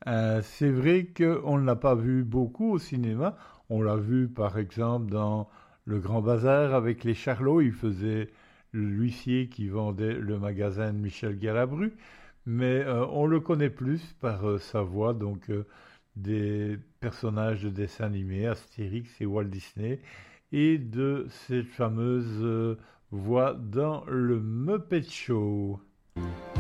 C'est vrai qu'on ne l'a pas vu beaucoup au cinéma. On l'a vu par exemple dans Le Grand Bazar avec les Charlots. Il faisait l'huissier qui vendait le magasin de Michel Galabru. Mais on le connaît plus par sa voix, donc des personnages de dessins animés, Astérix et Walt Disney, et de cette fameuse voix dans le Muppet Show.